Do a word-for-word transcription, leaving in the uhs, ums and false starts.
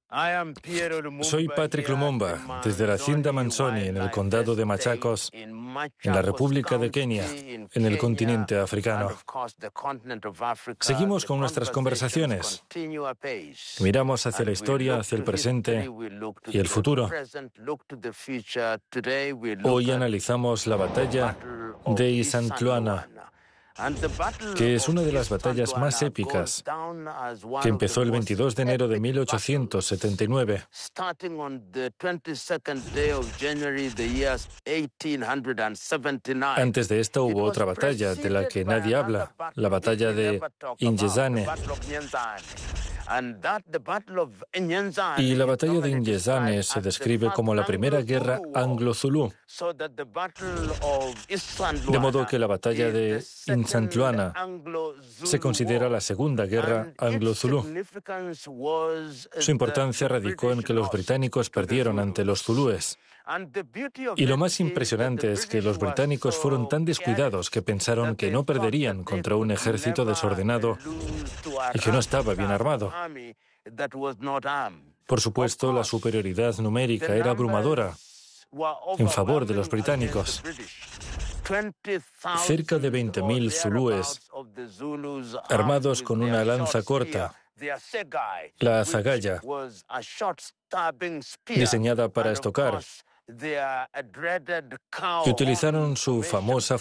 Soy Patrick Lumumba, desde la Hacienda Manzoni, en el condado de Machakos, en la República de Kenia, en el continente africano. Seguimos con nuestras conversaciones. Miramos hacia la historia, hacia el presente y el futuro. Hoy analizamos la batalla de Isandlwana, que es una de las batallas más épicas, que empezó el veintidós de enero de mil ochocientos setenta y nueve. Antes de esta hubo otra batalla de la que nadie habla, la batalla de Ingezane. Y la batalla de Ingezane se describe como la primera guerra anglo-zulú. De modo que la batalla de Isandlwana se considera la segunda guerra anglo-zulú. Su importancia radicó en que los británicos perdieron ante los zulúes. Y lo más impresionante es que los británicos fueron tan descuidados que pensaron que no perderían contra un ejército desordenado y que no estaba bien armado. Por supuesto, la superioridad numérica era abrumadora en favor de los británicos. Cerca de veinte mil zulúes, armados con una lanza corta, la azagaya, diseñada para estocar, y utilizaron su famosa